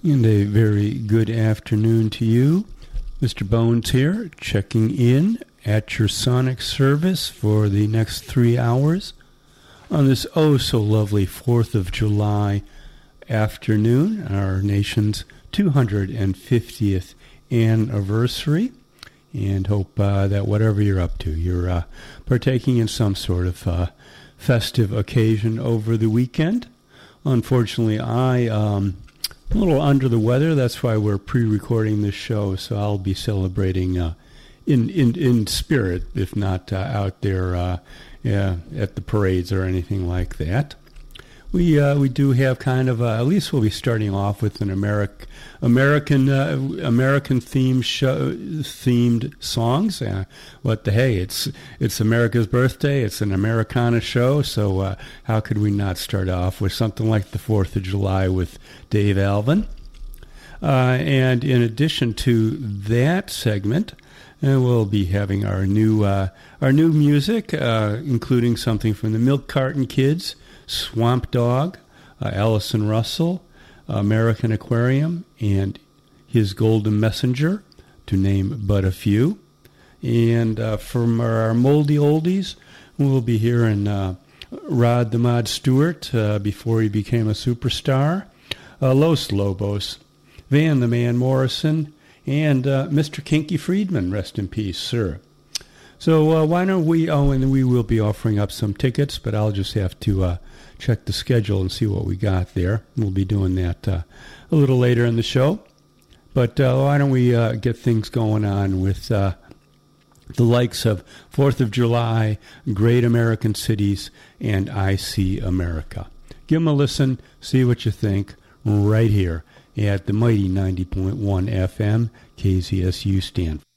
And a very good afternoon to you. Mr. Bones here, checking in at your sonic service for the next 3 hours on this oh-so-lovely 4th of July afternoon, our nation's 250th anniversary, and hope that whatever you're up to, you're partaking in some sort of festive occasion over the weekend. Unfortunately, I'm a little under the weather. That's why we're pre-recording this show, so I'll be celebrating in spirit, if not out there at the parades or anything like that. We do have kind of at least we'll be starting off with an American themed songs. What the hey? It's America's birthday. It's an Americana show, so how could we not start off with something like the 4th of July with Dave Alvin? And in addition to that segment, we'll be having our new music, including something from the Milk Carton Kids, Swamp Dogg, Allison Russell, American Aquarium, and His Golden Messenger, to name but a few. And from our moldy oldies, we'll be hearing Rod the Mod Stewart before he became a superstar, Los Lobos, Van the Man Morrison, and Mr. Kinky Friedman, rest in peace, sir. So why don't we, and we will be offering up some tickets, but I'll just have to check the schedule and see what we got there. We'll be doing that a little later in the show. But why don't we get things going on with the likes of 4th of July, Great American Cities, and I See America. Give them a listen, see what you think, right here at the mighty 90.1 FM, KZSU Stanford.